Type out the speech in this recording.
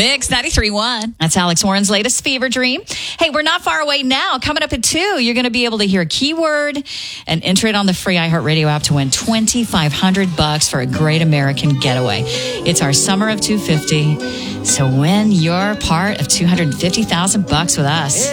Mix 93.1. That's Alex Warren's latest fever dream. Hey, we're not far away now. Coming up at 2, you're going to be able to hear a keyword and enter it on the free iHeartRadio app to win $2,500 for a great American getaway. It's our summer of 250. So win your part of $250,000 with us.